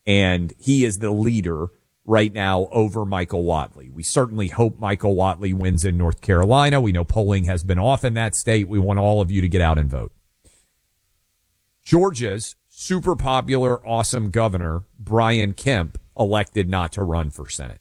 And he is the leader right now over Michael Whatley. We certainly hope Michael Whatley wins in North Carolina. We know polling has been off in that state. We want all of you to get out and vote. Georgia's super popular, awesome governor, Brian Kemp, elected not to run for Senate.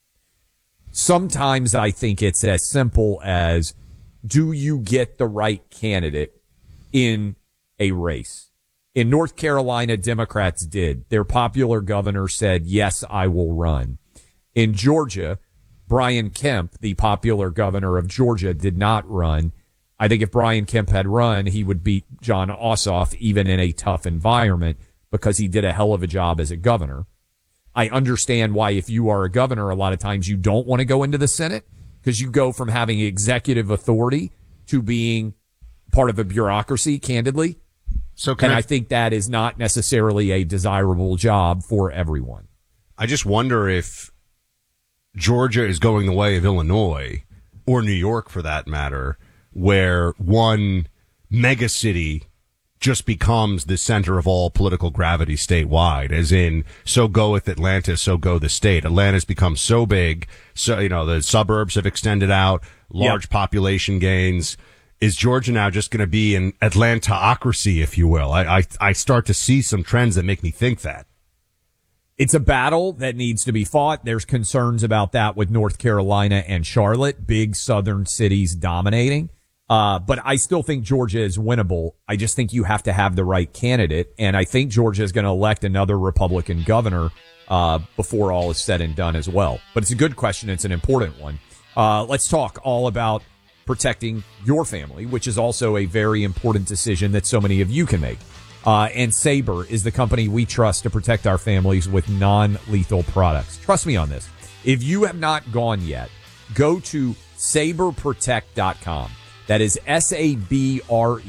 Sometimes I think it's as simple as, do you get the right candidate in a race? In North Carolina, Democrats did. Their popular governor said, yes, I will run. In Georgia, Brian Kemp, the popular governor of Georgia, did not run. I think if Brian Kemp had run, he would beat Jon Ossoff even in a tough environment because he did a hell of a job as a governor. I understand why if you are a governor, a lot of times you don't want to go into the Senate because you go from having executive authority to being part of a bureaucracy, candidly. I think that is not necessarily a desirable job for everyone. I just wonder if Georgia is going the way of Illinois, or New York for that matter, where one mega city just becomes the center of all political gravity statewide, as in, so goeth Atlanta, so go the state. Atlanta's become so big, so, the suburbs have extended out, large population gains. Is Georgia now just going to be an Atlantaocracy, if you will? I start to see some trends that make me think that. It's a battle that needs to be fought. There's concerns about that with North Carolina and Charlotte, big southern cities dominating. But I still think Georgia is winnable. I just think you have to have the right candidate. And I think Georgia is going to elect another Republican governor before all is said and done as well. But it's a good question. It's an important one. Let's talk all about protecting your family, which is also a very important decision that so many of you can make. And Sabre is the company we trust to protect our families with non-lethal products. Trust me on this. If you have not gone yet, go to saberprotect.com. That is SABRE,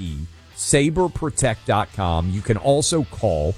saberprotect.com. You can also call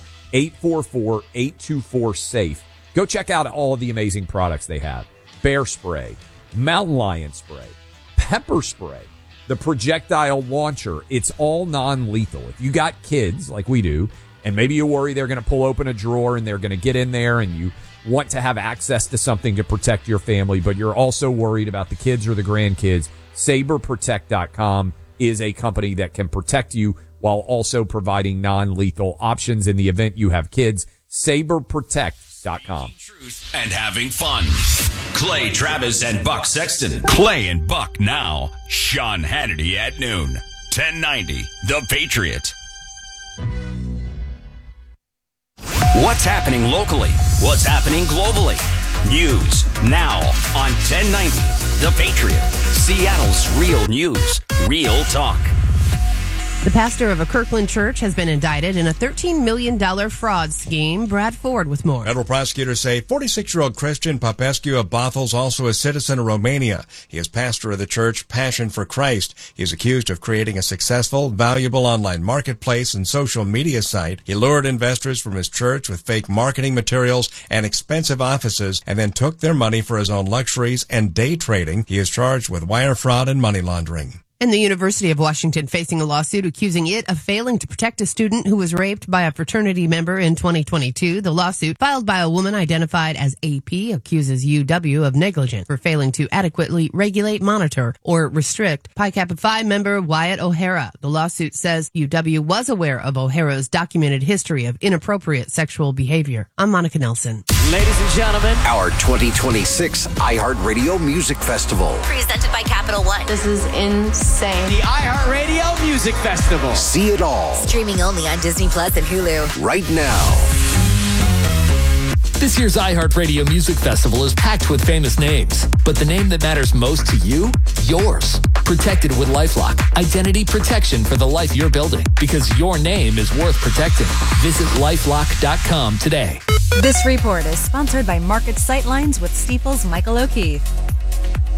844-824-SAFE. Go check out all of the amazing products they have. Bear spray, mountain lion spray, pepper spray, the projectile launcher. It's all non-lethal. If you got kids like we do, and maybe you worry they're going to pull open a drawer and they're going to get in there and you want to have access to something to protect your family, but you're also worried about the kids or the grandkids, saberprotect.com is a company that can protect you while also providing non-lethal options in the event you have kids. Saberprotect.com. Truth and having fun. Clay Travis and Buck Sexton. Clay and Buck now. Sean Hannity at noon. 1090 The Patriot. What's happening locally? What's happening globally? News now on 1090 The Patriot. Seattle's real news, real talk. The pastor of a Kirkland church has been indicted in a $13 million fraud scheme. Brad Ford with more. Federal prosecutors say 46-year-old Christian Popescu of Bothell is also a citizen of Romania. He is pastor of the church Passion for Christ. He is accused of creating a successful, valuable online marketplace and social media site. He lured investors from his church with fake marketing materials and expensive offices and then took their money for his own luxuries and day trading. He is charged with wire fraud and money laundering. And the University of Washington facing a lawsuit accusing it of failing to protect a student who was raped by a fraternity member in 2022. The lawsuit, filed by a woman identified as AP, accuses UW of negligence for failing to adequately regulate, monitor, or restrict Pi Kappa Phi member Wyatt O'Hara. The lawsuit says UW was aware of O'Hara's documented history of inappropriate sexual behavior. I'm Monica Nelson. Ladies and gentlemen, our 2026 iHeartRadio Music Festival. Presented by Capital One. this is insane. The iHeartRadio Music Festival. See it all. Streaming only on Disney Plus and Hulu. Right now. This year's iHeartRadio Music Festival is packed with famous names, but the name that matters most to you? Yours. Protected with LifeLock. Identity protection for the life you're building, because your name is worth protecting. Visit LifeLock.com today. This report is sponsored by Market Sightlines with Stifel's Michael O'Keefe.